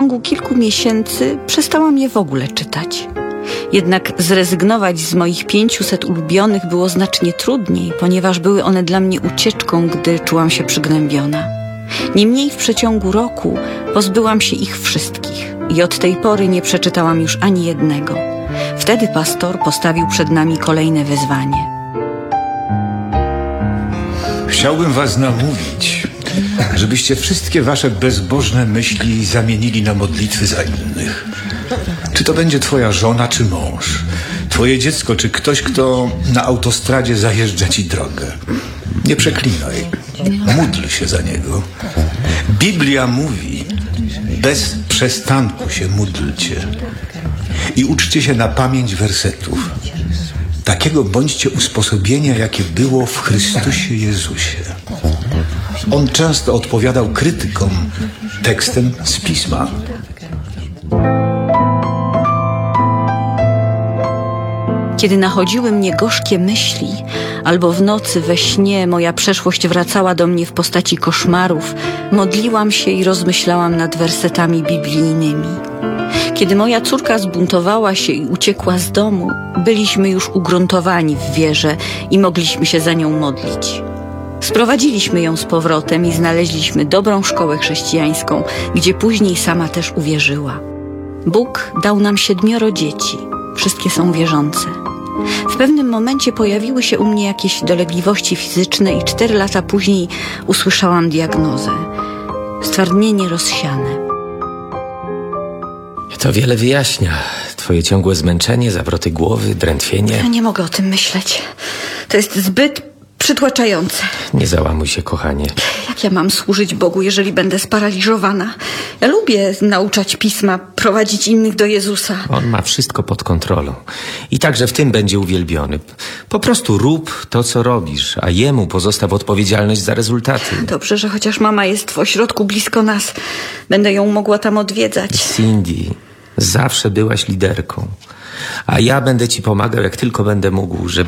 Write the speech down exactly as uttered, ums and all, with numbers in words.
ciągu kilku miesięcy przestałam je w ogóle czytać. Jednak zrezygnować z moich pięciuset ulubionych było znacznie trudniej, ponieważ były one dla mnie ucieczką, gdy czułam się przygnębiona. Niemniej w przeciągu roku pozbyłam się ich wszystkich i od tej pory nie przeczytałam już ani jednego. Wtedy pastor postawił przed nami kolejne wyzwanie. Chciałbym was namówić, żebyście wszystkie wasze bezbożne myśli zamienili na modlitwy za innych. Czy to będzie twoja żona, czy mąż, twoje dziecko, czy ktoś, kto na autostradzie zajeżdża ci drogę. Nie przeklinaj, módl się za niego. Biblia mówi, bez przestanku się módlcie i uczcie się na pamięć wersetów. Takiego bądźcie usposobienia, jakie było w Chrystusie Jezusie. On często odpowiadał krytykom tekstem z Pisma. Kiedy nachodziły mnie gorzkie myśli, albo w nocy we śnie moja przeszłość wracała do mnie w postaci koszmarów, modliłam się i rozmyślałam nad wersetami biblijnymi. Kiedy moja córka zbuntowała się i uciekła z domu, byliśmy już ugruntowani w wierze i mogliśmy się za nią modlić. Sprowadziliśmy ją z powrotem i znaleźliśmy dobrą szkołę chrześcijańską, gdzie później sama też uwierzyła. Bóg dał nam siedmioro dzieci. Wszystkie są wierzące. W pewnym momencie pojawiły się u mnie jakieś dolegliwości fizyczne i cztery lata później usłyszałam diagnozę. Stwardnienie rozsiane. To wiele wyjaśnia. Twoje ciągłe zmęczenie, zawroty głowy, drętwienie. Ja nie mogę o tym myśleć. To jest zbyt przytłaczające. Nie załamuj się, kochanie. Jak ja mam służyć Bogu, jeżeli będę sparaliżowana? Ja lubię nauczać Pisma, prowadzić innych do Jezusa. On ma wszystko pod kontrolą. I także w tym będzie uwielbiony. Po prostu rób to, co robisz, a Jemu pozostaw odpowiedzialność za rezultaty. Dobrze, że chociaż mama jest w ośrodku blisko nas. Będę ją mogła tam odwiedzać. Cindy, zawsze byłaś liderką. A ja będę ci pomagał, jak tylko będę mógł, żeby